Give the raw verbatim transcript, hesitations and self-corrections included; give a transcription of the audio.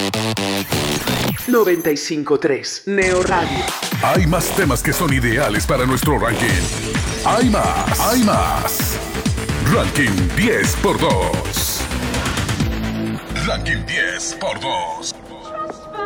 noventa y cinco punto tres Neo Radio. Hay más temas que son ideales para nuestro ranking. Hay más, hay más. Ranking diez por dos. Ranking diez por dos.